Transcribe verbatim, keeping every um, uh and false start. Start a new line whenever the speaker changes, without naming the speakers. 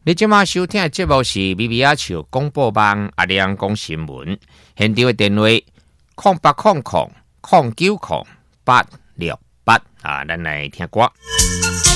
你今晚收听的节目是咪咪阿笑广播网阿亮讲新闻，现场的电话空八空空空九空八六八啊，咱来听歌。